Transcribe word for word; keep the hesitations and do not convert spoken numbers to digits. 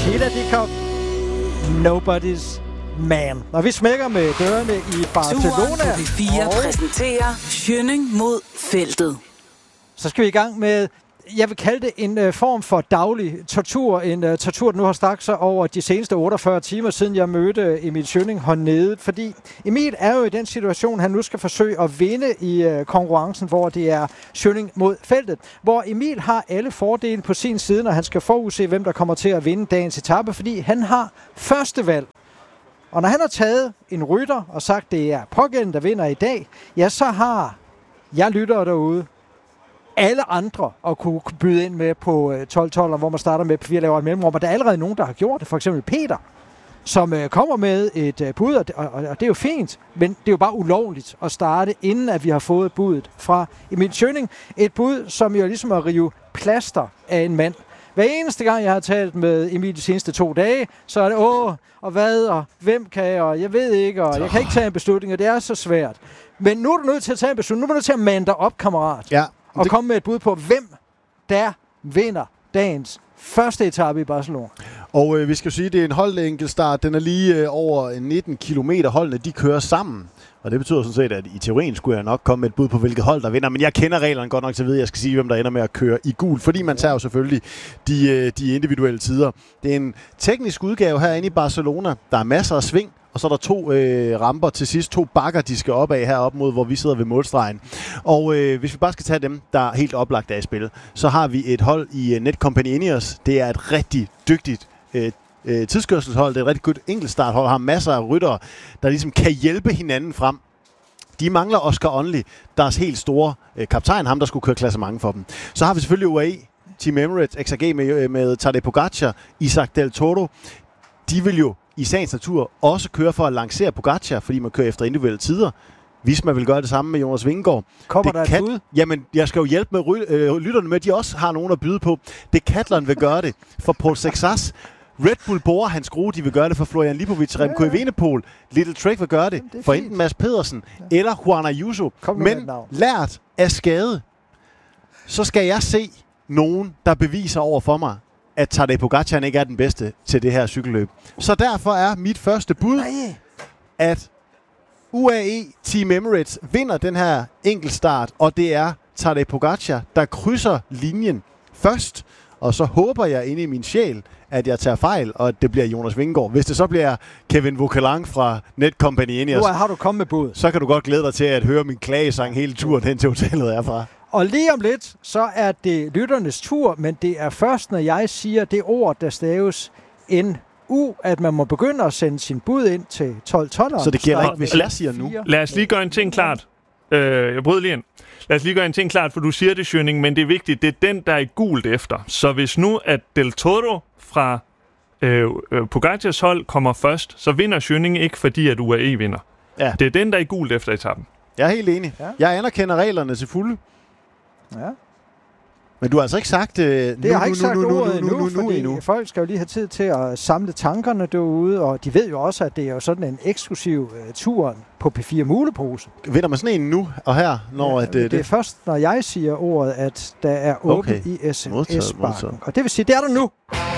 Peter Dikov, Nobody's Man. Og vi smækker med dørene i Barcelona. Turen på P fire præsenterer Schønning mod feltet. Så skal vi i gang med, jeg vil kalde det en uh, form for daglig tortur. En uh, tortur, der nu har strakt sig over de seneste otteogfyrre timer, siden jeg mødte Emil Schønning hernede. Fordi Emil er jo i den situation, han nu skal forsøge at vinde i uh, konkurrencen, hvor det er Schønning mod feltet. Hvor Emil har alle fordele på sin side, når han skal forudse, hvem der kommer til at vinde dagens etape, fordi han har første valg. Og når han har taget en rytter og sagt, det er pågældende, der vinder i dag, ja, så har jeg lyttere derude alle andre at kunne byde ind med på tolv tolv, hvor man starter med P fire laver et mellemrum. Og der er allerede nogen, der har gjort det. For eksempel Peter, som øh, kommer med et øh, bud, og, og, og det er jo fint, men det er jo bare ulovligt at starte, inden at vi har fået budet fra Emil Schønning. Et bud, som jo ligesom at rive plaster af en mand. Hver eneste gang, jeg har talt med Emil de seneste to dage, så er det, åh, og hvad, og hvem kan jeg, og jeg ved ikke, og jeg kan ikke tage en beslutning, og det er så svært. Men nu er du nødt til at tage en beslutning. Nu er du nødt til at mande dig op, kammerat. Ja. Og det... komme med et bud på, hvem der vinder dagens første etape i Barcelona. Og øh, vi skal jo sige, at det er en holdenkeltstart. Den er lige øh, over nitten kilometer. Holdene, de kører sammen. Og det betyder sådan set, at i teorien skulle jeg nok komme med et bud på, hvilket hold der vinder. Men jeg kender reglerne godt nok til at vide, at jeg skal sige, hvem der ender med at køre i gul. Fordi man tager jo selvfølgelig de, de individuelle tider. Det er en teknisk udgave herinde i Barcelona. Der er masser af sving. Og så er der to øh, ramper til sidst, to bakker, de skal op af heroppe mod, hvor vi sidder ved målstregen. Og øh, hvis vi bare skal tage dem, der er helt oplagt af i spil, så har vi et hold i uh, Netcompany Ineos. Det er et rigtig dygtigt øh, øh, tidskørselshold. Det er et rigtig godt enkeltstarthold. Har masser af ryttere, der ligesom kan hjælpe hinanden frem. De mangler Oscar Onley, deres helt store øh, kaptajn, ham der skulle køre klassement for dem. Så har vi selvfølgelig U A E, Team Emirates, X A G med, med Tadej Pogacar, Isaac Del Toro. De vil jo i sagens natur også køre for at lancere Pogacar, fordi man kører efter individuelle tider. Visma vil gøre det samme med Jonas Vingegaard. Kommer det der kan, et bud? Jamen, jeg skal jo hjælpe med ry- øh, lytterne med, at de også har nogen at byde på. Det Catlon vil gøre det for Paul Sexas. Red Bull Bora, hans skrue, de vil gøre det for Florian Lipovic, Remco Evenepoel. Little Trek vil gøre det, det for enten Mads Pedersen ja. eller Juan Ayuso. Men lært af skade, så skal jeg se nogen, der beviser over for mig, at Tadej Pogacar ikke er den bedste til det her cykelløb. Så derfor er mit første bud, Nej. at U A E Team Emirates vinder den her enkeltstart, og det er Tadej Pogacar, der krydser linjen først. Og så håber jeg inde i min sjæl, at jeg tager fejl, og at det bliver Jonas Vingegaard. Hvis det så bliver Kevin Vauquelin fra Netcompany Ineos, nu har du kommet med bud. Så kan du godt glæde dig til at høre min klagesang hele turen hen til hotellet herfra. Og lige om lidt, så er det lytternes tur, men det er først, når jeg siger det ord, der staves N U, at man må begynde at sende sin bud ind til tolv tolv. Så det gælder ikke, hvis jeg siger nu. Lad os lige gøre en ting klart. Øh, jeg bryder lige ind. Lad os lige gøre en ting klart, for du siger det, Schønning, men det er vigtigt. Det er den, der er gult efter. Så hvis nu, at Del Toro fra øh, Pogacars hold kommer først, så vinder Schønning ikke, fordi at U A E vinder. Ja. Det er den, der er gult efter etappen. Jeg er helt enig. Ja. Jeg anerkender reglerne til fulde. Ja. Men du har altså ikke sagt... Uh, det nu, har ikke nu, sagt nu, ordet nu, nu, endnu, nu, fordi nu. folk skal jo lige have tid til at samle tankerne derude, og de ved jo også, at det er jo sådan en eksklusiv uh, tur på P fire Mulepose. Vinder man sådan en nu og her? Når ja, at, det, det er først, når jeg siger ordet, at der er åbent okay. i S M S-banken. Og det vil sige, det er der nu.